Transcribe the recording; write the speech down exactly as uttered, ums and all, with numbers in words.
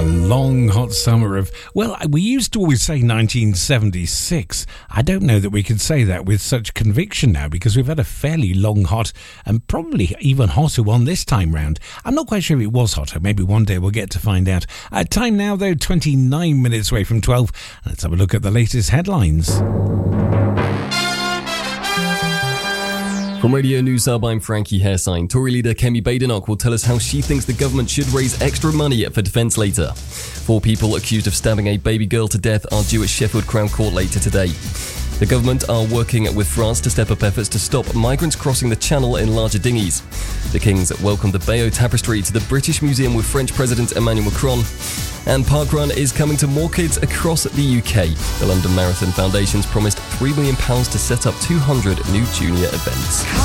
long, hot summer of, well, we used to always say nineteen seventy-six. I don't know that we can say that with such conviction now, because we've had a fairly long, hot, and probably even hotter one this time round. I'm not quite sure if it was hotter. Maybe one day we'll get to find out. Uh, time now, though, twenty-nine minutes away from twelve. Let's have a look at the latest headlines. From Radio News Hub, I'm Frankie Hairsign. Tory leader Kemi Badenoch will tell us how she thinks the government should raise extra money for defence later. Four people accused of stabbing a baby girl to death are due at Sheffield Crown Court later today. The government are working with France to step up efforts to stop migrants crossing the Channel in larger dinghies. The Kings welcomed the Bayeux Tapestry to the British Museum with French President Emmanuel Macron. And Parkrun is coming to more kids across the U K. The London Marathon Foundation's promised three million pounds to set up two hundred new junior events.